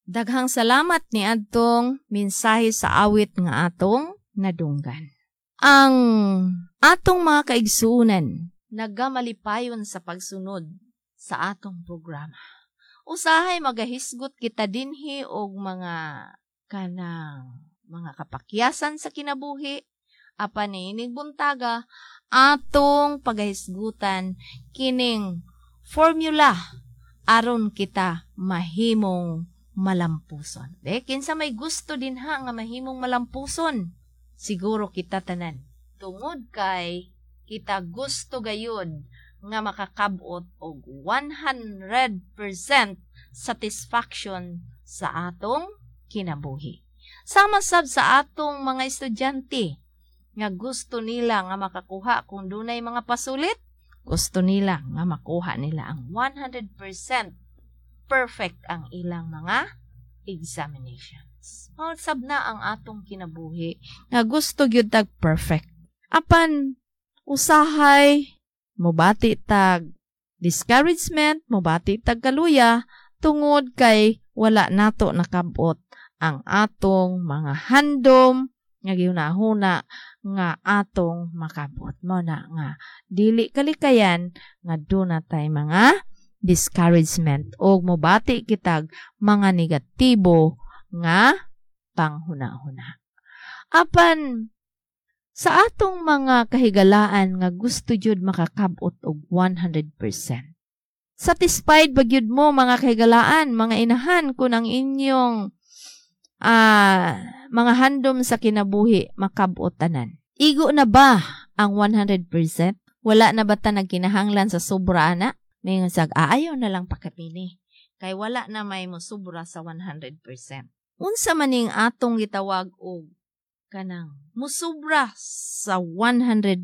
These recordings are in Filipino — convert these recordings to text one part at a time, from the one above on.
Daghang salamat ni adtong mensahe sa awit nga atong nadunggan. Ang atong mga kaigsuunan nagamalipayon sa pagsunod sa atong programa. Usahay magahisgot kita dinhi og mga kanang mga kapakyasan sa kinabuhi apan niining buntaga atong pagahisgutan kining formula aron kita mahimong malampuson. Kinsa may gusto din ha nga mahimong malampuson. Siguro kita tanan. Tungod kay kita gusto gayud nga makakabot og 100% satisfaction sa atong kinabuhi. Sama sab sa atong mga estudyante nga gusto nila nga makakuha kung dunay mga pasulit, gusto nila nga makuha nila ang 100% perfect ang ilang mga examinations. Sab na ang atong kinabuhi nga gusto gyud tag perfect. Apan usahay mobati tag discouragement, mobati tag kaluya tungod kay wala nato nakabot ang atong mga handom nga ginahuna nga atong makabot. Mo na nga dili kalikayan nga doon na tay mga discouragement o mobati kitag mga negatibo nga panghuna-huna. Apan sa atong mga kahigalaan nga gusto jud makakabot og 100%. Satisfied ba gyud mo mga kahigalaan, mga inahan kung ang inyong mga handom sa kinabuhi makabot tanan? Igo na ba ang 100%? Wala na ba ta nagkinahanglan sa sobra ana? May sag ayaw na lang pakapini kay wala na may mosubra sa 100%. Unsa maning atong gitawag og kanang mosubra sa 100%.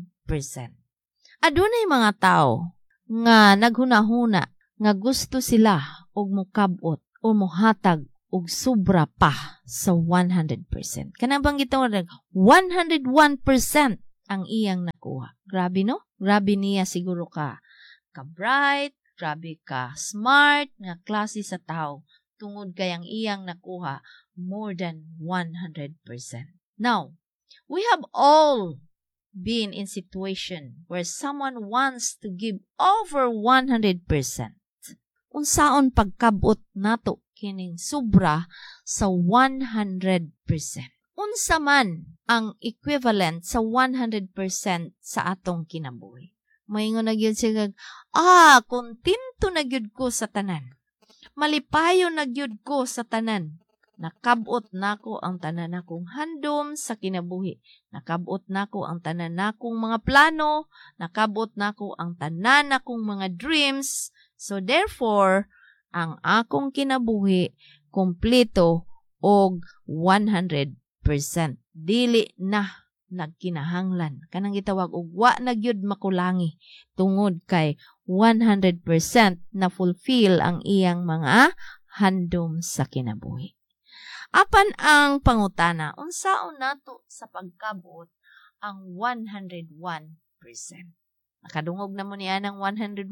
Adunay mga tao nga naghunahuna nga gusto sila og mokabot o mohatag og sobra pa sa 100%. Kanang bang gitawag 101% ang iyang nakuha. Grabe no? Grabe niya siguro ka bright, grabe ka smart, nga klase sa tao, tungod kay ang iyang nakuha more than 100%. Now, we have all been in situation where someone wants to give over 100%. Unsaon pagkabot nato kining sobra sa 100%? Unsa man ang equivalent sa 100% sa atong kinabuhi? Maingon na gyud siya, kontento na gyud ko sa tanan. Malipayo na gyud ko sa tanan. Nakabot nako ang tanan akong handom sa kinabuhi. Nakabot nako ang tanan nakong mga plano. Nakabot nako ang tanan akong mga dreams. So therefore, ang akong kinabuhi kompleto og 100%. Dili na nagkinahanglan kanang gitawag og wa na gyud makulangi tungod kay 100% na fulfill ang iyang mga handom sa kinabuhi. Apan ang pangutana, unsaon nato sa pagkabot ang 101%? Nakadungog na mo niya ng 101%?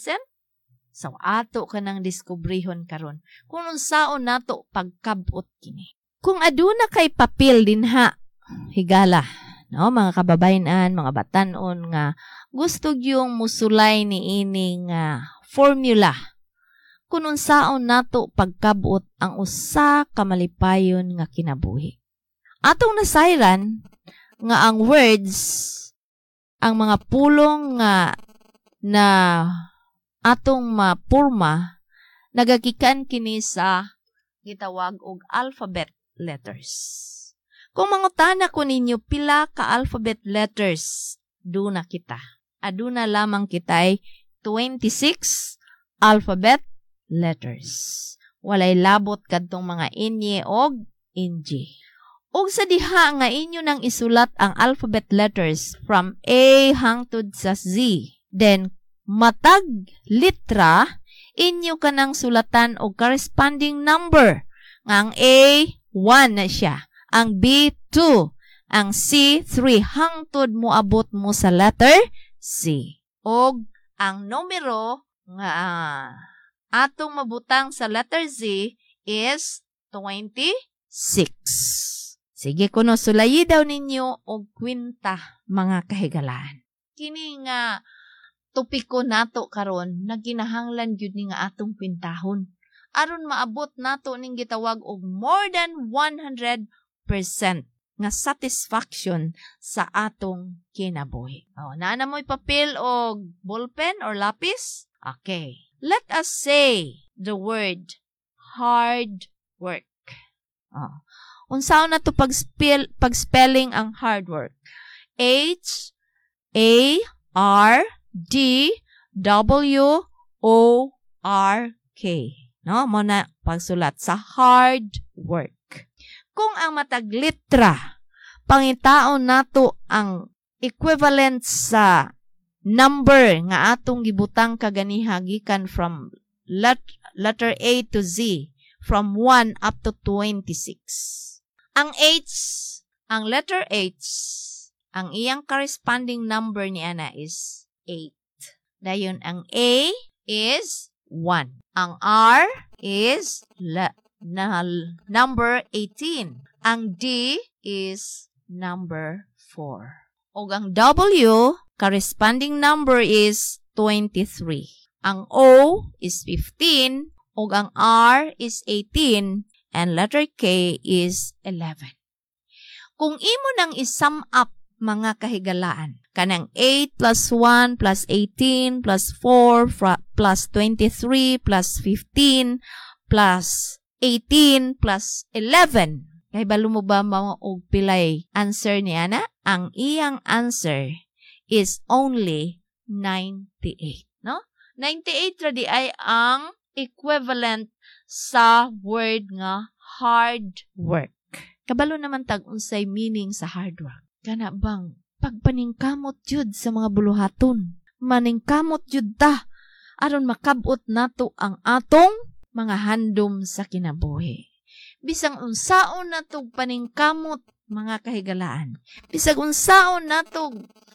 So ato kanang diskubrihon karon kung unsaon nato pagkabot kini. Kung aduna kay papel dinha higala, no, mga kababayan, mga batanon nga gusto gyung musulay ni ining formula kung unsaon nato pagkabot ang usa ka malipayon nga kinabuhi. Atong nasayran nga ang words, ang mga pulong nga na atong mapurma nagagikan kini sa gitawag og alphabet letters. Kung mangutana ko ninyo pila ka alphabet letters, duna kita. Aduna lamang kitay 26 alphabet letters. Walay labot kadtong mga inye og inji. Og sa diha nga inyo nang isulat ang alphabet letters from A hangtod sa Z. Then matag litra inyo kanang sulatan og corresponding number. Nga ang A 1 na siya. Ang B, 2. Ang C, 3. Hangtod mo abot mo sa letter C. Og ang numero nga atong mabutang sa letter Z is 26. Sige kuno, sulayi daw ninyo og kwinta mga kahigalaan. Kini nga topiko nato karon naginahanglan gyud ni nga atong kwintahon aron maabot nato ning gitawag og more than 100% nga satisfaction sa atong kinabuhi. Naana mo'y papel o ballpen or lapis? Okay. Let us say the word hard work. Unsaon na to pag-spelling ang hard work? HARDWORK. No, mo na pagsulat sa hard work. Kung ang matag litra, pangitaon nato ang equivalent sa number nga atong gibutang kaganiha gikan from letter A to Z, from 1 up to 26. Ang letter H, ang iyang corresponding number niana is 8. Dayon ang A is 1. Ang R is number 18. Ang D is number 4. O ang W, corresponding number is 23. Ang O is 15. O ang R is 18. And letter K is 11. Kung imo nang isum up mga kahigalaan, kanang 8 plus 1 plus 18 plus 4 plus 23 plus 15 plus 18 plus 11. Kay balo mo ba og pilay answer ni ana? Ang iyang answer is only 98. No? 98 ra di ay ang equivalent sa word nga hard work. Kabalo naman tag unsay meaning sa hard work. Kana bang pagpaningkamot jud sa mga buluhaton. Maningkamot jud ta aron makabot nato ang atong mga handom sa kinabuhi. Bisang unsaon natog paningkamot mga kahigalaan. Bisag unsaon natog